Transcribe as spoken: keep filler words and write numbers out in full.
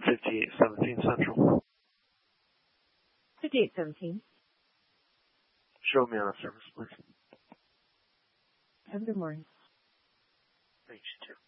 fifty-eight seventeen Central. fifty-eight seventeen. Show me on a service, please. Have a good morning. Thanks, you too.